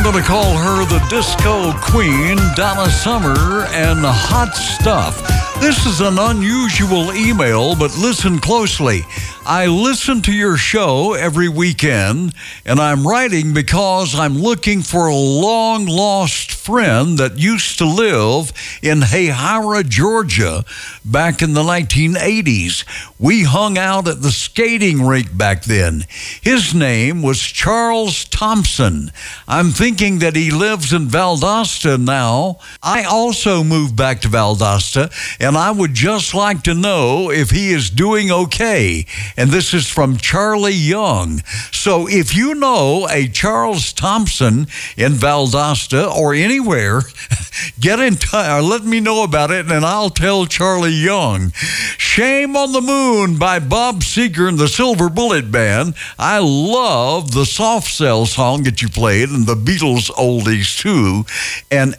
I'm going to call her the disco queen, Donna Summer, and Hot Stuff. This is an unusual email, but listen closely. I listen to your show every weekend, and I'm writing because I'm looking for a long-lost friend that used to live in Hayhira, Georgia, back in the 1980s. We hung out at the skating rink back then. His name was Charles Thompson. I'm thinking that he lives in Valdosta now. I also moved back to Valdosta, and I would just like to know if he is doing okay. And this is from Charlie Young. So if you know a Charles Thompson in Valdosta or anywhere, get in touch or let me know about it, and I'll tell Charlie Young. Shame on the Moon by Bob Seger and the Silver Bullet Band. I love the Soft Cell song that you played and the Beatles oldies too. And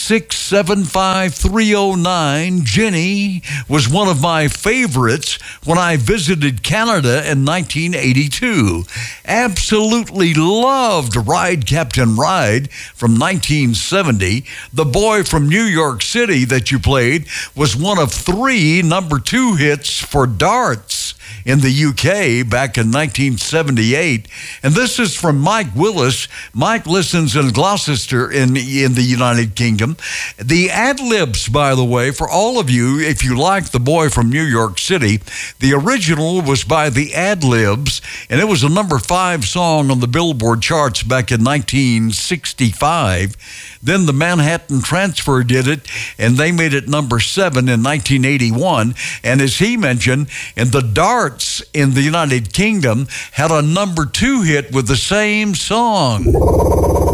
8675309, Jenny, was one of my favorites when I visited Canada in 1982. Absolutely loved Ride Captain Ride from 1970. The Boy from New York City that you played was one of 3 number 2 hits for darts in the UK back in 1978. And this is from Mike Willis. Mike listens in Gloucester in the United Kingdom. The ad-libs, by the way, for all of you, if you like The Boy from New York City, the original was by the ad-libs, and it was a number 5 song on the Billboard charts back in 1965. Then the Manhattan Transfer did it, and they made it number 7 in 1981. And as he mentioned, in the darts in the United Kingdom had a number 2 hit with the same song.